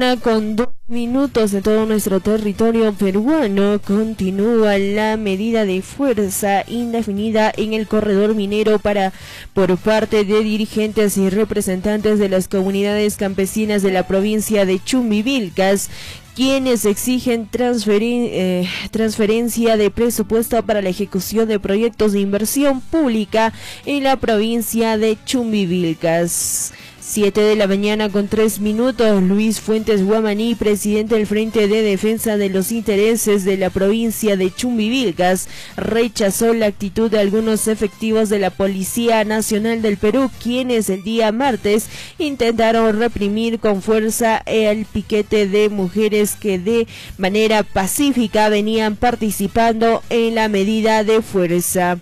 Con 2 minutos en todo nuestro territorio peruano, continúa la medida de fuerza indefinida en el corredor minero por parte de dirigentes y representantes de las comunidades campesinas de la provincia de Chumbivilcas, quienes exigen transferencia de presupuesto para la ejecución de proyectos de inversión pública en la provincia de Chumbivilcas. 7 de la mañana con 3 minutos, Luis Fuentes Guamaní, presidente del Frente de Defensa de los Intereses de la provincia de Chumbivilcas, rechazó la actitud de algunos efectivos de la Policía Nacional del Perú, quienes el día martes intentaron reprimir con fuerza el piquete de mujeres que de manera pacífica venían participando en la medida de fuerza.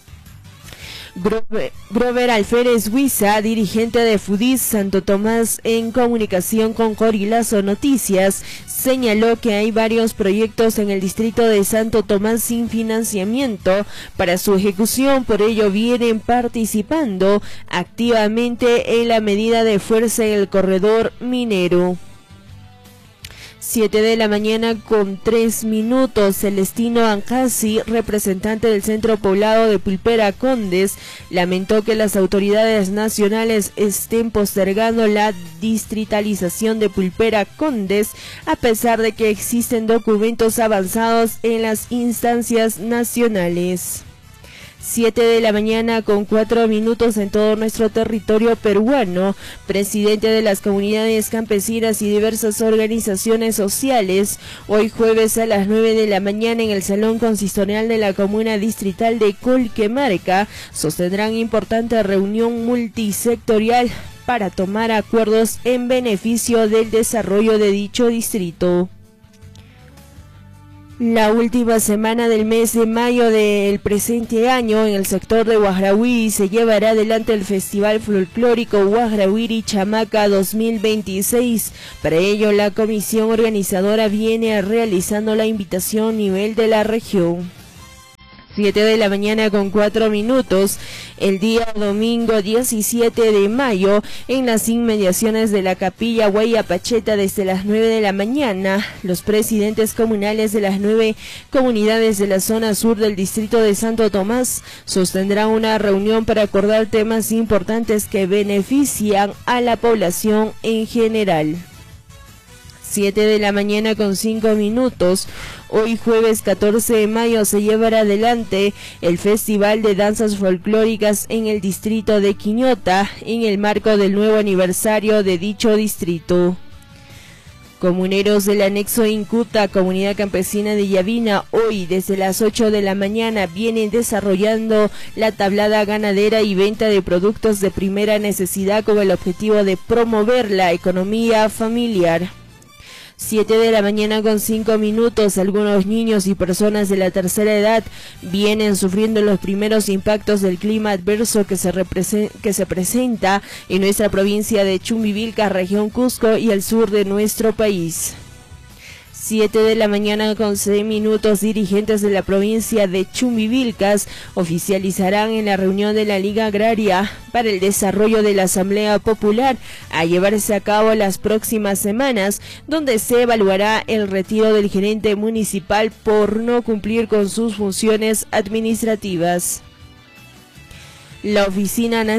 Grover Alférez Huiza, dirigente de FUDIS Santo Tomás, en comunicación con Corilazo Noticias, señaló que hay varios proyectos en el distrito de Santo Tomás sin financiamiento para su ejecución, por ello vienen participando activamente en la medida de fuerza en el corredor minero. 7 de la mañana con 3 minutos, Celestino Ancasi, representante del centro poblado de Pulpera Condes, lamentó que las autoridades nacionales estén postergando la distritalización de Pulpera Condes, a pesar de que existen documentos avanzados en las instancias nacionales. 7 de la mañana con 4 minutos en todo nuestro territorio peruano, presidente de las comunidades campesinas y diversas organizaciones sociales, hoy jueves a las 9 de la mañana en el Salón Consistorial de la Comuna Distrital de Colquemarca, sostendrán importante reunión multisectorial para tomar acuerdos en beneficio del desarrollo de dicho distrito. La última semana del mes de mayo del presente año, en el sector de Huagrahuiri, se llevará adelante el Festival Folclórico Huagrahuiri Chamaca 2026. Para ello, la comisión organizadora viene realizando la invitación a nivel de la región. 7 de la mañana con 4 minutos, el día domingo 17 de mayo, en las inmediaciones de la Capilla Huayapacheta, desde las 9 de la mañana, los presidentes comunales de las 9 comunidades de la zona sur del distrito de Santo Tomás sostendrán una reunión para acordar temas importantes que benefician a la población en general. 7 de la mañana con 5 minutos, hoy jueves 14 de mayo se llevará adelante el Festival de Danzas Folclóricas en el distrito de Quiñota, en el marco del nuevo aniversario de dicho distrito. Comuneros del anexo Incuta, comunidad campesina de Yavina, hoy desde las 8 de la mañana vienen desarrollando la tablada ganadera y venta de productos de primera necesidad con el objetivo de promover la economía familiar. 7 de la mañana con 5 minutos, algunos niños y personas de la tercera edad vienen sufriendo los primeros impactos del clima adverso que se presenta en nuestra provincia de Chumbivilcas, región Cusco y el sur de nuestro país. 7 de la mañana con 6 minutos, dirigentes de la provincia de Chumbivilcas oficializarán en la reunión de la Liga Agraria para el Desarrollo de la Asamblea Popular a llevarse a cabo las próximas semanas, donde se evaluará el retiro del gerente municipal por no cumplir con sus funciones administrativas. La Oficina